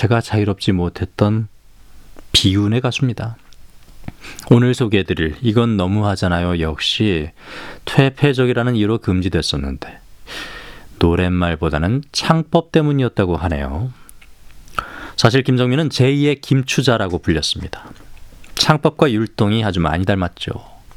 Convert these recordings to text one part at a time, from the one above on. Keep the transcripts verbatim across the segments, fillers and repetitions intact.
자체가 자유롭지 못했던 비운의 가수입니다. 오늘 소개해드릴 이건 너무하잖아요 역시 퇴폐적이라는 이유로 금지됐었는데 노랫말보다는 창법 때문이었다고 하네요. 사실 김정민은 제이의 김추자라고 불렸습니다. 창법과 율동이 아주 많이 닮았죠.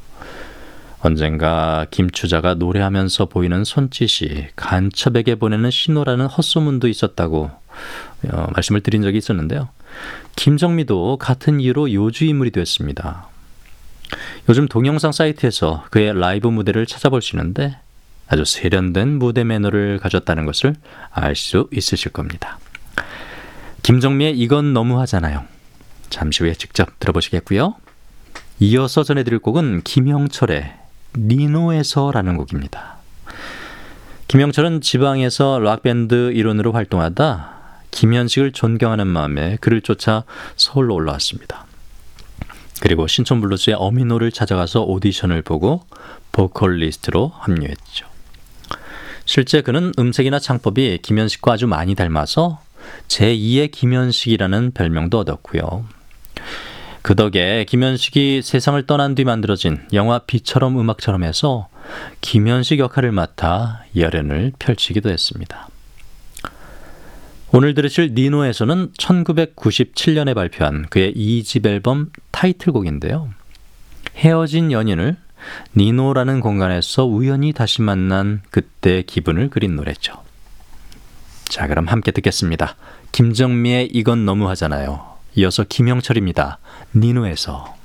언젠가 김추자가 노래하면서 보이는 손짓이 간첩에게 보내는 신호라는 헛소문도 있었다고 어, 말씀을 드린 적이 있었는데요. 김정미도 같은 이유로 요주인물이 됐습니다. 요즘 동영상 사이트에서 그의 라이브 무대를 찾아볼 수 있는데 아주 세련된 무대 매너를 가졌다는 것을 알 수 있으실 겁니다. 김정미의 이건 너무하잖아요. 잠시 후에 직접 들어보시겠고요. 이어서 전해드릴 곡은 김영철의 니노에서라는 곡입니다. 김영철은 지방에서 락밴드 일원으로 활동하다 김현식을 존경하는 마음에 그를 쫓아 서울로 올라왔습니다. 그리고 신촌블루스의 어미노를 찾아가서 오디션을 보고 보컬리스트로 합류했죠. 실제 그는 음색이나 창법이 김현식과 아주 많이 닮아서 제이의 김현식이라는 별명도 얻었고요. 그 덕에 김현식이 세상을 떠난 뒤 만들어진 영화 비처럼 음악처럼에서 김현식 역할을 맡아 열연을 펼치기도 했습니다. 오늘 들으실 니노에서는 천구백구십칠 년에 발표한 그의 이 집 앨범 타이틀곡인데요. 헤어진 연인을 니노라는 공간에서 우연히 다시 만난 그때 기분을 그린 노래죠. 자, 그럼 함께 듣겠습니다. 김정미의 이건 너무하잖아요. 이어서 김영철입니다. 니노에서.